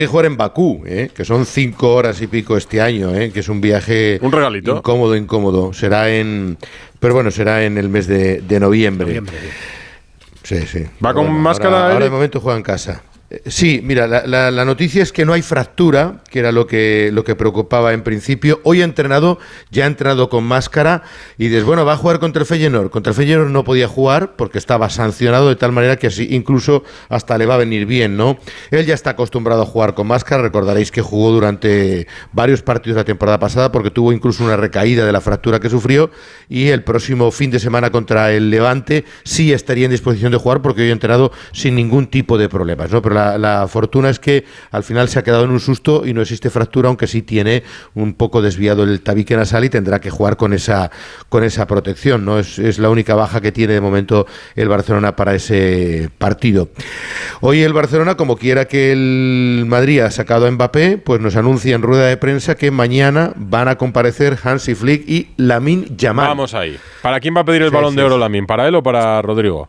que jugar en Bakú, que son 5 horas y pico este año, que es un viaje un regalito incómodo. Será en el mes de noviembre. Sí. ¿Va con máscara? Ahora de momento juega en casa. Sí, mira, la noticia es que no hay fractura, que era lo que preocupaba en principio. Hoy ya ha entrenado con máscara y dices, bueno, va a jugar contra el Feyenoord. Contra el Feyenoord no podía jugar porque estaba sancionado, de tal manera que así incluso hasta le va a venir bien, ¿no? Él ya está acostumbrado a jugar con máscara. Recordaréis que jugó durante varios partidos la temporada pasada porque tuvo incluso una recaída de la fractura que sufrió, y el próximo fin de semana contra el Levante sí estaría en disposición de jugar porque hoy ha entrenado sin ningún tipo de problemas, ¿no? Pero la fortuna es que al final se ha quedado en un susto y no existe fractura, aunque sí tiene un poco desviado el tabique nasal y tendrá que jugar con esa protección, ¿no? Es la única baja que tiene de momento el Barcelona para ese partido. Hoy el Barcelona, como quiera que el Madrid ha sacado a Mbappé, pues nos anuncia en rueda de prensa que mañana van a comparecer Hansi Flick y Lamine Yamal. Vamos ahí. ¿Para quién va a pedir el Balón de Oro Lamine? ¿Para él o para Rodrigo?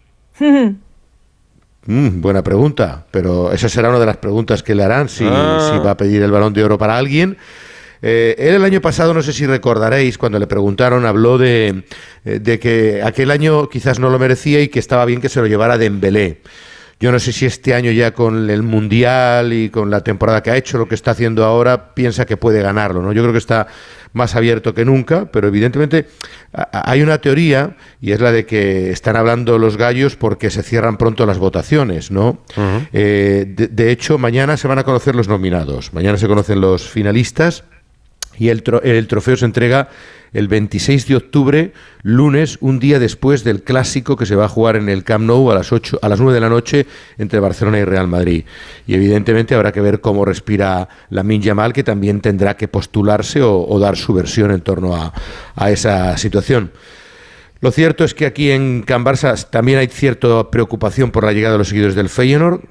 Buena pregunta, pero esa será una de las preguntas que le harán, si va a pedir el Balón de Oro para alguien. Él el año pasado, no sé si recordaréis, cuando le preguntaron, habló de que aquel año quizás no lo merecía y que estaba bien que se lo llevara Dembélé. Yo no sé si este año ya con el Mundial y con la temporada que ha hecho, lo que está haciendo ahora, piensa que puede ganarlo, ¿no? Yo creo que está más abierto que nunca, pero evidentemente hay una teoría, y es la de que están hablando los gallos porque se cierran pronto las votaciones, ¿no? Uh-huh. De hecho, mañana se van a conocer los nominados, mañana se conocen los finalistas, y el trofeo se entrega el 26 de octubre, lunes, un día después del clásico que se va a jugar en el Camp Nou a las 9 de la noche entre Barcelona y Real Madrid. Y evidentemente habrá que ver cómo respira Lamine Yamal, que también tendrá que postularse o dar su versión en torno a esa situación. Lo cierto es que aquí en Can Barça también hay cierta preocupación por la llegada de los seguidores del Feyenoord.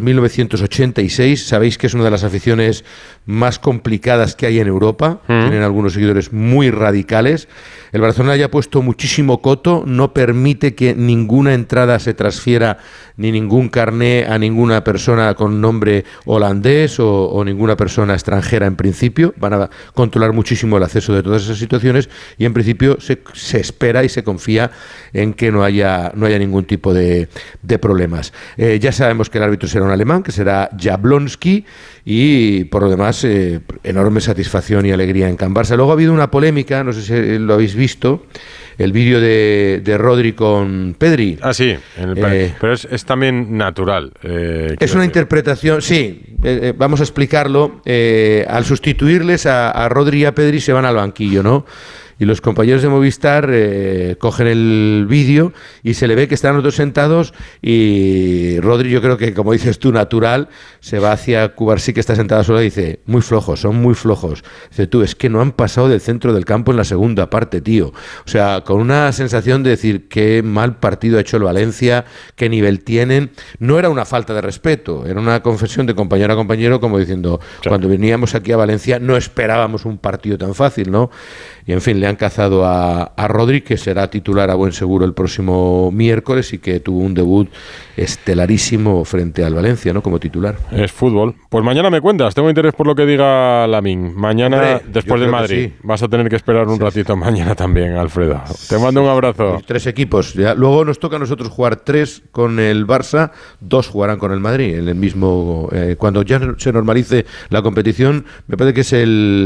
2.986, sabéis que es una de las aficiones más complicadas que hay en Europa. Tienen algunos seguidores muy radicales. El Barcelona ya ha puesto muchísimo coto, no permite que ninguna entrada se transfiera ni ningún carné a ninguna persona con nombre holandés o ninguna persona extranjera en principio. Van a controlar muchísimo el acceso de todas esas situaciones y en principio se espera y se confía en que no haya ningún tipo de problemas. Ya sabemos que el árbitro será un alemán, que será Jablonski, y por lo demás enorme satisfacción y alegría en Can Barça. Luego ha habido una polémica, no sé si lo habéis visto, el vídeo de Rodri con Pedri. Ah, sí, pero es también natural. Es una interpretación, sí, vamos a explicarlo. Al sustituirles a Rodri y a Pedri se van al banquillo, ¿no? Y los compañeros de Movistar cogen el vídeo y se le ve que están los dos sentados y Rodri, yo creo que, como dices tú, natural, se va hacia Cubarsí, que está sentada sola, y dice, muy flojos, son muy flojos. Dice, tú, es que no han pasado del centro del campo en la segunda parte, tío. O sea, con una sensación de decir, qué mal partido ha hecho el Valencia, qué nivel tienen. No era una falta de respeto, era una confesión de compañero a compañero, como diciendo, claro, cuando veníamos aquí a Valencia no esperábamos un partido tan fácil, ¿no? Y en fin, le han cazado a Rodri, que será titular a buen seguro el próximo miércoles y que tuvo un debut estelarísimo frente al Valencia, ¿no? Como titular. Es fútbol. Pues mañana me cuentas, tengo interés por lo que diga Lamine. Mañana, hombre, después de Madrid, sí, vas a tener que esperar un ratito mañana también, Alfredo. Te mando un abrazo. 3 equipos. Ya. Luego nos toca a nosotros jugar 3 con el Barça, 2 jugarán con el Madrid. En el mismo, cuando ya se normalice la competición, me parece que es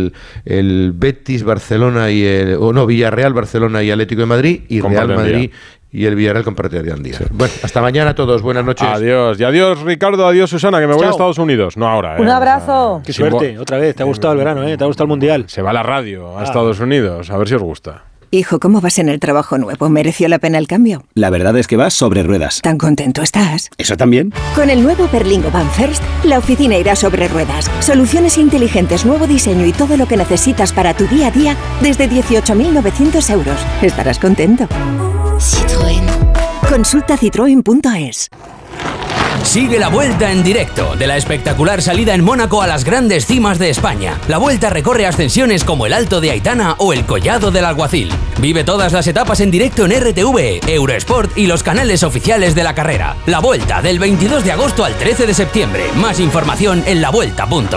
el Betis, Barcelona y Villarreal, Barcelona y Atlético de Madrid, y Real Madrid y el Villarreal compartirán día. Sí. Bueno, hasta mañana a todos, buenas noches. Adiós, y adiós Ricardo, adiós Susana, que me voy a Estados Unidos. No ahora, Un abrazo. Qué suerte, otra vez, te ha gustado el verano, te ha gustado el Mundial. Se va la radio a Estados Unidos, a ver si os gusta. Hijo, ¿cómo vas en el trabajo nuevo? ¿Mereció la pena el cambio? La verdad es que vas sobre ruedas. ¿Tan contento estás? ¿Eso también? Con el nuevo Berlingo Van First, la oficina irá sobre ruedas. Soluciones inteligentes, nuevo diseño y todo lo que necesitas para tu día a día desde 18.900 euros. Estarás contento. Citroën. Consulta citroen.es. Sigue la Vuelta en directo, de la espectacular salida en Mónaco a las grandes cimas de España. La Vuelta recorre ascensiones como el Alto de Aitana o el Collado del Alguacil. Vive todas las etapas en directo en RTV, Eurosport y los canales oficiales de la carrera. La Vuelta, del 22 de agosto al 13 de septiembre. Más información en lavuelta.es.